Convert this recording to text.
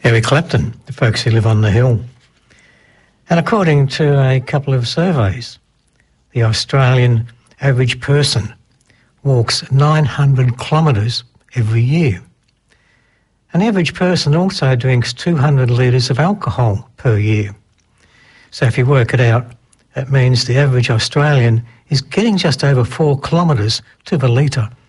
Eric Clapton, the folks who live on the hill. And according to a couple of surveys, the Australian average person walks 900 kilometres every year. An average person also drinks 200 litres of alcohol per year. So if you work it out, that means the average Australian is getting just over 4 kilometres to the litre